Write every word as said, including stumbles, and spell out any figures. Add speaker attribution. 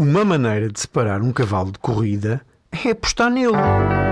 Speaker 1: Uma maneira de separar um cavalo de corrida é apostar nele.